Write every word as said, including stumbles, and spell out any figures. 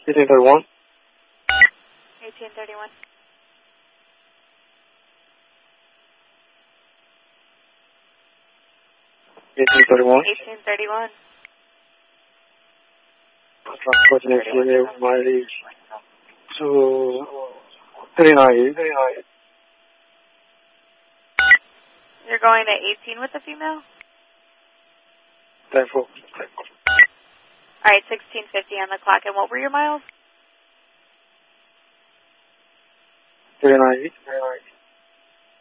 eighteen thirty-one. eighteen thirty-one. eighteen thirty-one. eighteen thirty-one. Unfortunately, mileage to three ninety. You're going to eighteen with the female? Thankful. All right, sixteen fifty on the clock. And what were your miles? three ninety.